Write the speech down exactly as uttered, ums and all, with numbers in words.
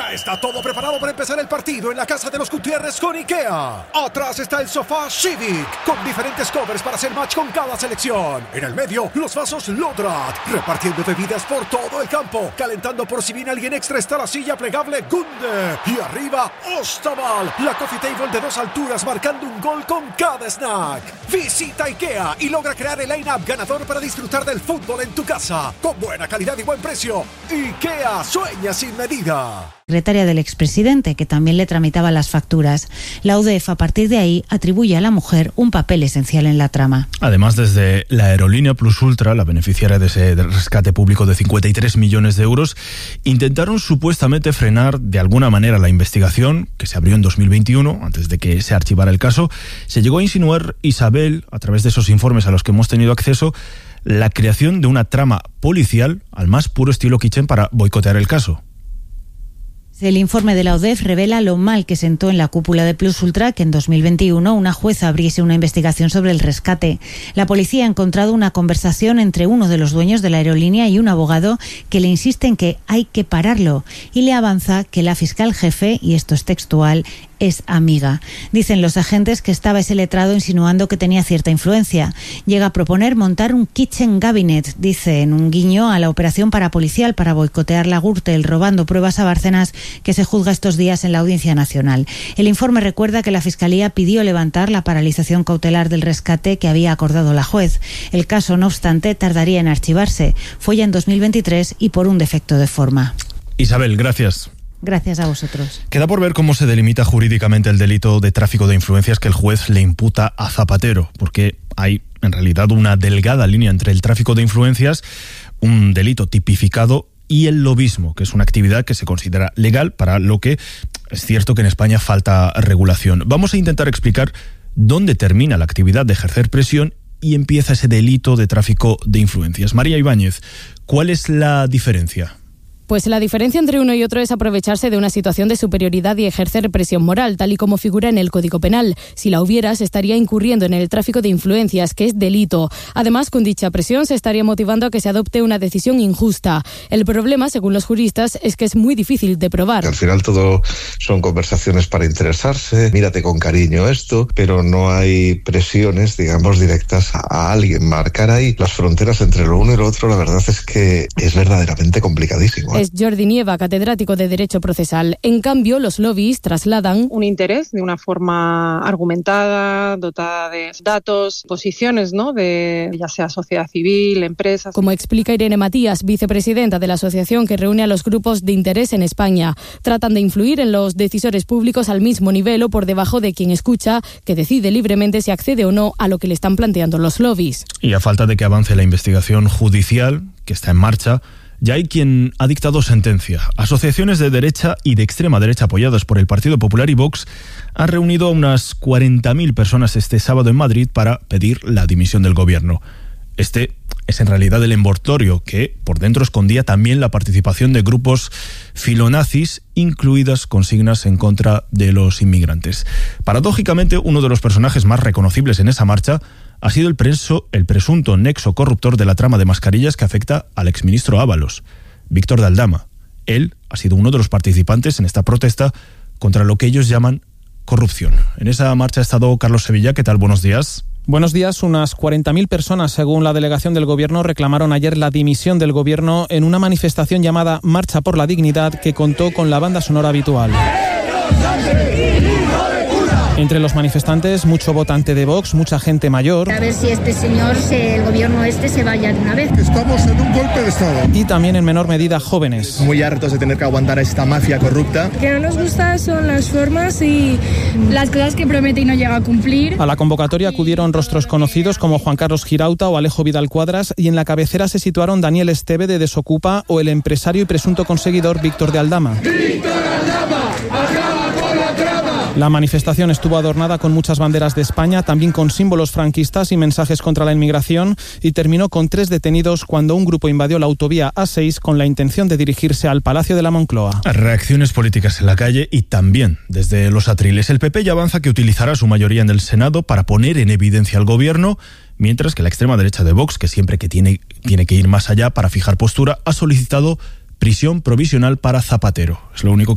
Ya está todo preparado para empezar el partido en la casa de los Gutiérrez con IKEA. Atrás está el sofá Civic, con diferentes covers para hacer match con cada selección. En el medio, los vasos Lodrat, repartiendo bebidas por todo el campo. Calentando por si viene alguien extra está la silla plegable Gunde. Y arriba, Ostaval, la coffee table de dos alturas marcando un gol con cada snack. Visita IKEA y logra crear el line-up ganador para disfrutar del fútbol en tu casa. Con buena calidad y buen precio. IKEA, sueña sin medida. Secretaria del expresidente, que también le tramitaba las facturas. La U D E F, a partir de ahí, atribuye a la mujer un papel esencial en la trama. Además, desde la aerolínea Plus Ultra, la beneficiaria de ese rescate público de cincuenta y tres millones de euros, intentaron supuestamente frenar de alguna manera la investigación, que se abrió en dos mil veintiuno, antes de que se archivara el caso. Se llegó a insinuar, Isabel, a través de esos informes a los que hemos tenido acceso, la creación de una trama policial al más puro estilo Kitchen para boicotear el caso. El informe de la U D E F revela lo mal que sentó en la cúpula de Plus Ultra que en dos mil veintiuno una jueza abriese una investigación sobre el rescate. La policía ha encontrado una conversación entre uno de los dueños de la aerolínea y un abogado que le insiste en que hay que pararlo y le avanza que la fiscal jefe, y esto es textual, es amiga. Dicen los agentes que estaba ese letrado insinuando que tenía cierta influencia. Llega a proponer montar un kitchen cabinet, dice, en un guiño a la operación parapolicial para boicotear la Gürtel, robando pruebas a Bárcenas, que se juzga estos días en la Audiencia Nacional. El informe recuerda que la Fiscalía pidió levantar la paralización cautelar del rescate que había acordado la juez. El caso, no obstante, tardaría en archivarse. Fue ya en dos mil veintitrés y por un defecto de forma. Isabel, gracias. Gracias a vosotros. Queda por ver cómo se delimita jurídicamente el delito de tráfico de influencias que el juez le imputa a Zapatero, porque hay en realidad una delgada línea entre el tráfico de influencias, un delito tipificado, y el lobismo, que es una actividad que se considera legal, para lo que es cierto que en España falta regulación. Vamos a intentar explicar dónde termina la actividad de ejercer presión y empieza ese delito de tráfico de influencias. María Ibáñez, ¿cuál es la diferencia? Pues la diferencia entre uno y otro es aprovecharse de una situación de superioridad y ejercer presión moral, tal y como figura en el Código Penal. Si la hubiera, se estaría incurriendo en el tráfico de influencias, que es delito. Además, con dicha presión se estaría motivando a que se adopte una decisión injusta. El problema, según los juristas, es que es muy difícil de probar. Al final todo son conversaciones para interesarse, mírate con cariño esto, pero no hay presiones, digamos, directas a alguien. Marcar ahí las fronteras entre lo uno y lo otro, la verdad es que es verdaderamente complicadísimo. Es Jordi Nieva, catedrático de Derecho Procesal. En cambio, los lobbies trasladan un interés de una forma argumentada, dotada de datos, posiciones, ¿no?, de ya sea sociedad civil, empresas. Como explica Irene Matías, vicepresidenta de la asociación que reúne a los grupos de interés en España. Tratan de influir en los decisores públicos al mismo nivel o por debajo de quien escucha, que decide libremente si accede o no a lo que le están planteando los lobbies. Y a falta de que avance la investigación judicial, que está en marcha, ya hay quien ha dictado sentencia. Asociaciones de derecha y de extrema derecha apoyadas por el Partido Popular y Vox han reunido a unas cuarenta mil personas este sábado en Madrid para pedir la dimisión del gobierno. Este es en realidad el envoltorio que por dentro escondía también la participación de grupos filonazis, incluidas consignas en contra de los inmigrantes. Paradójicamente, uno de los personajes más reconocibles en esa marcha ha sido el, preso, el presunto nexo corruptor de la trama de mascarillas que afecta al exministro Ábalos, Víctor de Aldama. Él ha sido uno de los participantes en esta protesta contra lo que ellos llaman corrupción. En esa marcha ha estado Carlos Sevilla. ¿Qué tal? Buenos días. Buenos días. Unas cuarenta mil personas, según la delegación del Gobierno, reclamaron ayer la dimisión del Gobierno en una manifestación llamada Marcha por la Dignidad, que contó con la banda sonora habitual. Entre los manifestantes, mucho votante de Vox, mucha gente mayor. A ver si este señor, el gobierno este, se vaya de una vez. Estamos en un golpe de Estado. Y también en menor medida jóvenes. Muy hartos de tener que aguantar a esta mafia corrupta. Lo que no nos gusta son las formas y las cosas que promete y no llega a cumplir. A la convocatoria acudieron rostros conocidos como Juan Carlos Girauta o Alejo Vidal Cuadras, y en la cabecera se situaron Daniel Esteve de Desocupa o el empresario y presunto conseguidor Víctor de Aldama. ¡Víctor Aldama! ¡Acaba con la trama! La manifestación estuvo adornada con muchas banderas de España, también con símbolos franquistas y mensajes contra la inmigración, y terminó con tres detenidos cuando un grupo invadió la autovía A seis con la intención de dirigirse al Palacio de la Moncloa. Reacciones políticas en la calle y también desde los atriles. El P P ya avanza que utilizará su mayoría en el Senado para poner en evidencia al gobierno, mientras que la extrema derecha de Vox, que siempre que tiene, tiene que ir más allá para fijar postura, ha solicitado prisión provisional para Zapatero. Es lo único que